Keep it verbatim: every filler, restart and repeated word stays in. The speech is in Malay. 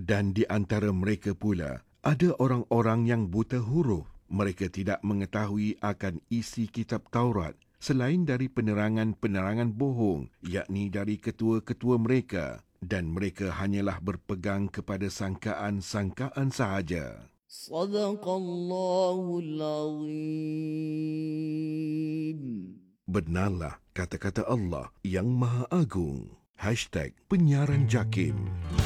Dan di antara mereka pula, ada orang-orang yang buta huruf. Mereka tidak mengetahui akan isi kitab Taurat selain dari penerangan-penerangan bohong, yakni dari ketua-ketua mereka. Dan mereka hanyalah berpegang kepada sangkaan-sangkaan sahaja. Sadaqallahul Azim. Benarlah kata-kata Allah yang Maha Agung. Hashtag Penyiaran Jakim.